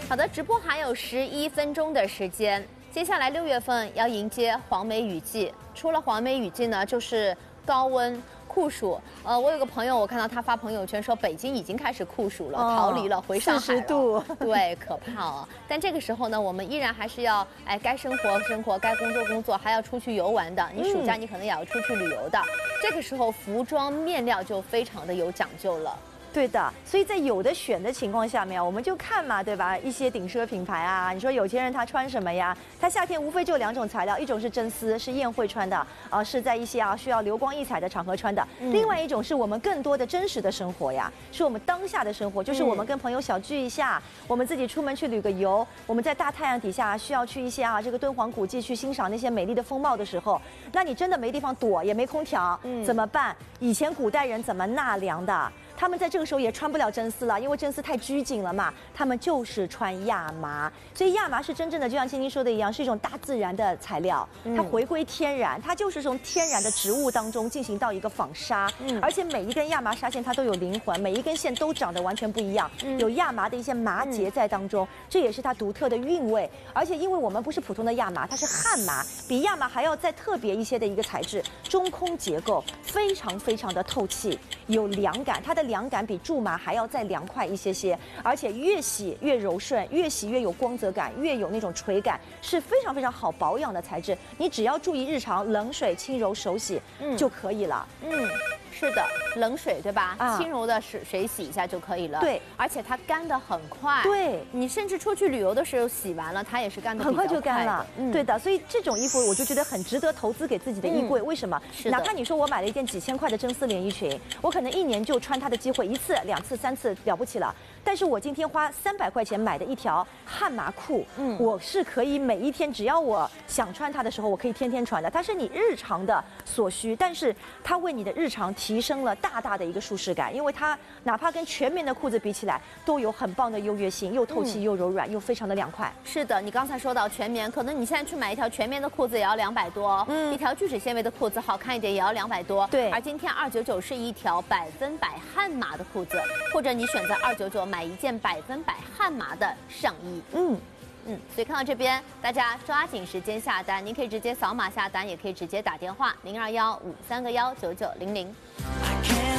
好的，直播还有11分钟的时间。接下来6月份要迎接黄梅雨季，除了黄梅雨季呢，就是高温酷暑。我有个朋友，我看到他发朋友圈说，北京已经开始酷暑了，逃离了，回上海了。40 度， 对，可怕哦。但这个时候呢，我们依然还是要该生活生活，该工作工作，还要出去游玩的。你暑假你可能也要出去旅游的。这个时候服装面料就非常的有讲究了。 对的，所以在有的选的情况下面，我们就看嘛，对吧？一些顶奢品牌啊，你说有钱人他穿什么呀？他夏天无非就2种材料，一种是真丝，是宴会穿的，是在一些需要流光溢彩的场合穿的；另外一种是我们更多的真实的生活呀，是我们当下的生活，就是我们跟朋友小聚一下，我们自己出门去旅个游，我们在大太阳底下需要去一些这个敦煌古迹去欣赏那些美丽的风貌的时候，那你真的没地方躲，也没空调，怎么办？以前古代人怎么纳凉的？他们在这个时候也穿不了真丝了，因为真丝太拘谨了嘛。他们就是穿亚麻，所以亚麻是真正的，就像青青说的一样，是一种大自然的材料，它回归天然，它就是从天然的植物当中进行到一个纺纱，而且每一根亚麻纱线它都有灵魂，每一根线都长得完全不一样，有亚麻的一些麻结在当中，这也是它独特的韵味。而且因为我们不是普通的亚麻，它是旱麻，比亚麻还要再特别一些的一个材质，中空结构，非常非常的透气，有凉感，它的凉感比苎麻还要再凉快一些些，而且越洗越柔顺，越洗越有光泽感，越有那种垂感，是非常非常好保养的材质。你只要注意日常冷水轻柔手洗就可以了。 是的，冷水对吧？轻柔的水洗一下就可以了。 对， 而且它干得很快。 对， 你甚至出去旅游的时候洗完了，它也是干得很快就干了。对的，所以这种衣服我就觉得很值得投资给自己的衣柜。为什么？哪怕你说我买了一件几千块的真丝连衣裙，我可能1年就穿它的机会1次、2次、3次了不起了。但是我今天花300块钱买的一条旱麻裤，我是可以每一天，只要我想穿它的时候，我可以天天穿的。它是你日常的所需，但是它为你的日常提升了大大的一个舒适感，因为它哪怕跟全棉的裤子比起来，都有很棒的优越性，又透气又柔软，又非常的凉快。 是的，你刚才说到全棉，可能你现在去买一条全棉的裤子也要200多，一条聚酯纤维的裤子好看一点也要200多。 对， 而今天299是一条100%旱麻的裤子，或者你选择299买一件100%旱麻的上衣。所以看到这边，大家抓紧时间下单，您可以直接扫码下单，也可以直接打电话0215319900。